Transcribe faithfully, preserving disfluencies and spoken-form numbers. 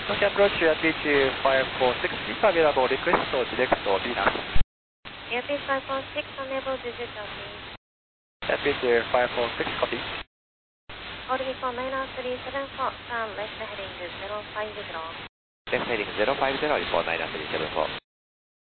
Okay, approach Airbus five four six, is available request or direct or Venus. Airbus five four six, enable digital please. Airbus five four six, copy. Holding for nine three seven four, turn left heading zero five zero. Left heading zero five zero, report nine three seven four.